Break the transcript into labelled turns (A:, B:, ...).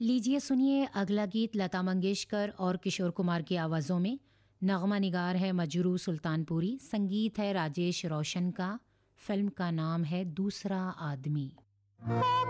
A: लीजिए सुनिए अगला गीत लता मंगेशकर और किशोर कुमार की आवाज़ों में। नगमा निगार है मजरू सुल्तानपुरी, संगीत है राजेश रोशन का, फिल्म का नाम है दूसरा आदमी।